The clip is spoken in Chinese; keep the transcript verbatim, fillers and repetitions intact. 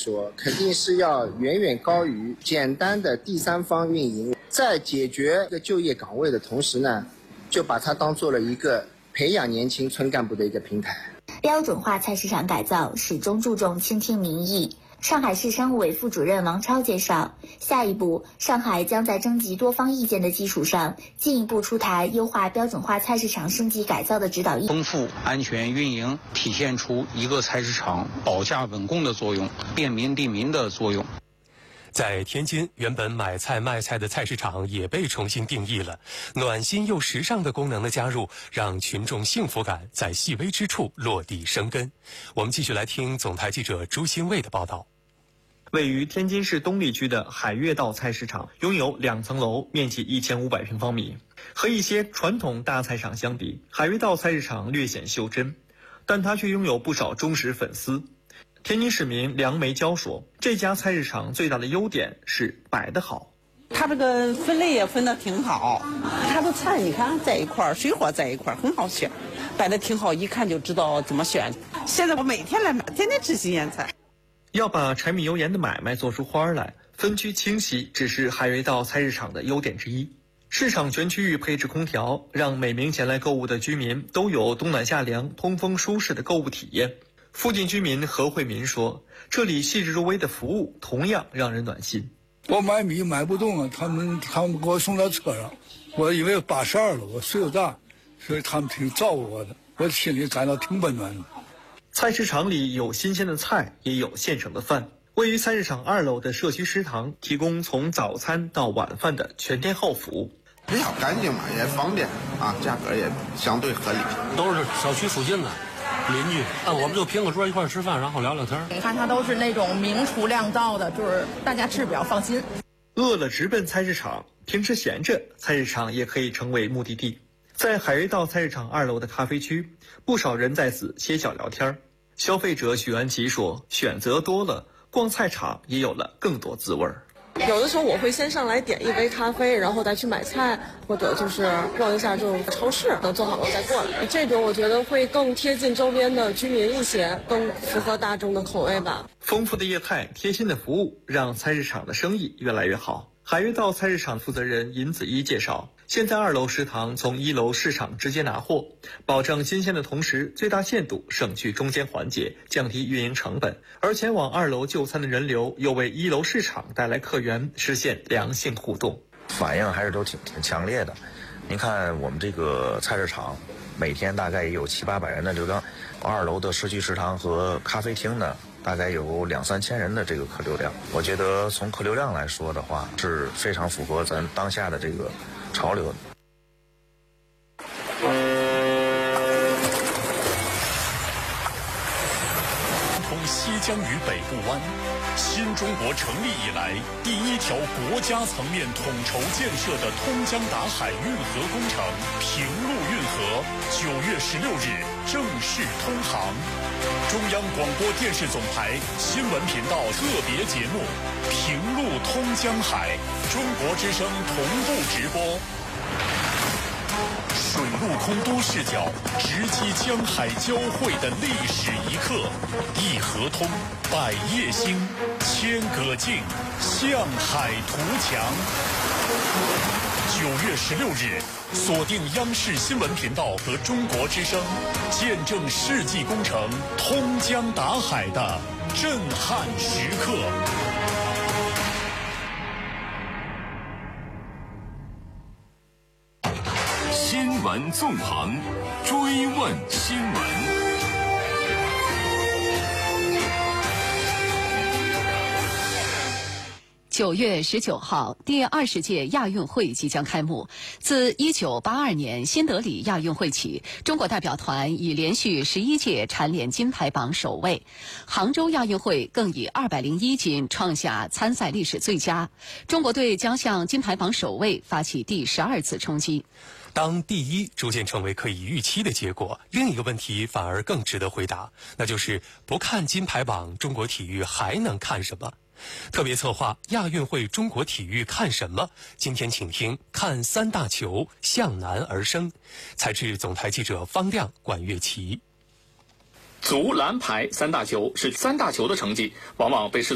说，肯定是要远远高于简单的第三方运营，在解决一个就业岗位的同时呢，就把它当做了一个培养年轻村干部的一个平台。 标准化菜市场改造始终注重倾听民意。上海市商务委副主任王超介绍，下一步上海将在征集多方意见的基础上，进一步出台优化标准化菜市场升级改造的指导意见， 丰富安全运营，体现出一个菜市场保价稳供的作用，便民利民的作用。 在天津，原本买菜卖菜的菜市场也被重新定义了，暖心又时尚的功能的加入，让群众幸福感在细微之处落地生根。我们继续来听总台记者朱新卫的报道。 位于天津市东丽区的海悦道菜市场拥有两层楼，面积一千五百平方米。和一些传统大菜场相比，海悦道菜市场略显袖珍，但它却拥有不少忠实粉丝。天津市民梁梅娇说，这家菜市场最大的优点是摆得好。 它这个分类也分得挺好，它的菜你看在一块儿，水果在一块儿，很好选，摆得挺好，一看就知道怎么选。现在我每天来买，天天吃新鲜菜。 要把柴米油盐的买卖做出花来，分区清晰只是海悦道菜市场的优点之一。市场全区域配置空调，让每名前来购物的居民都有冬暖夏凉、通风舒适的购物体验。附近居民何慧民说，这里细致入微的服务同样让人暖心。 我买米买不动啊，他们他们给我送到车上，我因为八十二了，我岁数大，所以他们挺照顾我的，我心里感到挺温暖的。 菜市场里有新鲜的菜，也有现成的饭。位于菜市场二楼的社区食堂提供从早餐到晚饭的全天候服务， 比较干净嘛，也方便啊，价格也相对合理。 都是小区附近的邻居，那我们就拼个桌一块吃饭，然后聊聊天。 你看它都是那种明厨亮灶的，就是大家吃比较放心。 饿了直奔菜市场，平时闲着，菜市场也可以成为目的地。在海悦道菜市场二楼的咖啡区，不少人在此歇脚聊天。消费者许安琪说，选择多了，逛菜场也有了更多滋味儿。 有的时候我会先上来点一杯咖啡，然后再去买菜，或者就是逛一下这种超市，等做好了再过来。这种我觉得会更贴近周边的居民一些，更符合大众的口味吧。 丰富的业态、贴心的服务，让菜市场的生意越来越好。海悦道菜市场负责人尹子一介绍，现在二楼食堂从一楼市场直接拿货，保证新鲜的同时，最大限度省去中间环节，降低运营成本。而前往二楼就餐的人流，又为一楼市场带来客源，实现良性互动。 反应还是都挺挺强烈的。您看我们这个菜市场，每天大概也有七八百人的流量，二楼的社区食堂和咖啡厅呢，大概有两三千人的这个客流量。我觉得从客流量来说的话，是非常符合咱当下的这个潮流的。 通西江与北部湾，新中国成立以来第一条国家层面统筹建设的通江达海运河工程平陆运河，九月十六日正式通航。中央广播电视总台新闻频道特别节目《平陆通江海》，中国之声同步直播。水陆空多视角，直击江海交汇的历史一刻。一河通，百业兴，千舸竞，向海图强。九月十六日，锁定央视新闻频道和中国之声，见证世纪工程通江达海的震撼时刻。 新闻纵横，追问新闻。 九月十九号，第二十届亚运会即将开幕。自一九八二年新德里亚运会起，中国代表团已连续十一届蝉联金牌榜首位。杭州亚运会更以二百零一金创下参赛历史最佳。中国队将向金牌榜首位发起第十二次冲击。 当第一逐渐成为可以预期的结果，另一个问题反而更值得回答，那就是不看金牌榜，中国体育还能看什么？特别策划亚运会中国体育看什么？今天请听看三大球向南而生。采制总台记者方亮、管乐琪。 足、篮、排三大球是三大球的成绩，往往被视